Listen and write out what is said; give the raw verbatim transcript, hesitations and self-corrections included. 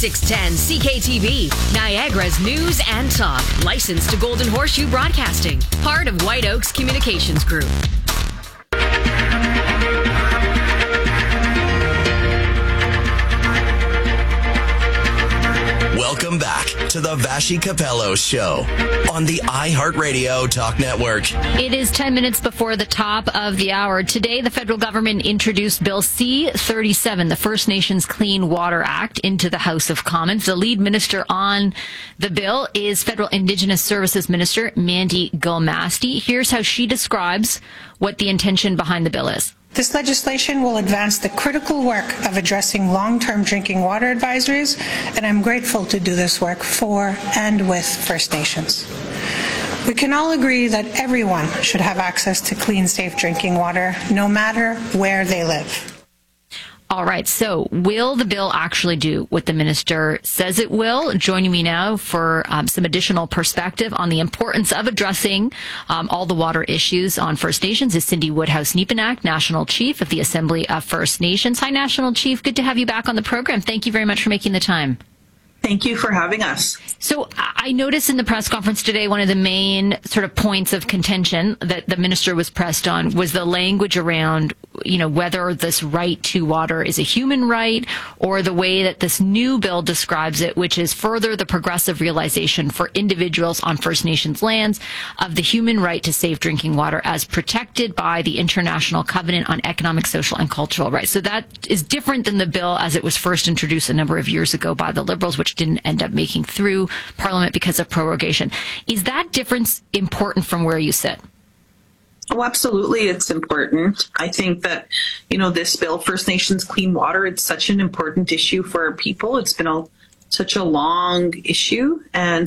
six ten C K T V, Niagara's news and talk. Licensed to Golden Horseshoe Broadcasting. Part of White Oaks Communications Group. Welcome back to the Vassy Capello Show on the iHeartRadio Talk Network. It is ten minutes before the top of the hour. Today, the federal government introduced Bill C thirty-seven, the First Nations Clean Water Act, into the House of Commons. The lead minister on the bill is Federal Indigenous Services Minister Mandy Gulmasti. Here's how she describes what the intention behind the bill is. This legislation will advance the critical work of addressing long-term drinking water advisories, and I'm grateful to do this work for and with First Nations. We can all agree that everyone should have access to clean, safe drinking water, no matter where they live. All right, so will the bill actually do what the minister says it will? Joining me now for um, some additional perspective on the importance of addressing um, all the water issues on First Nations is Cindy Woodhouse-Nepenak, National Chief of the Assembly of First Nations. Hi, National Chief. Good to have you back on the program. Thank you very much for making the time. Thank you for having us. So I noticed in the press conference today, one of the main sort of points of contention that the minister was pressed on was the language around, you know, whether this right to water is a human right or the way that this new bill describes it, which is further the progressive realization for individuals on First Nations lands of the human right to safe drinking water as protected by the International Covenant on Economic, Social, and Cultural Rights. So that is different than the bill as it was first introduced a number of years ago by the Liberals, which didn't end up making through Parliament because of prorogation. Is that difference important from where you sit? Oh, absolutely. It's important. I think that, you know, this bill, First Nations Clean Water, it's such an important issue for our people. It's been a, such a long issue. And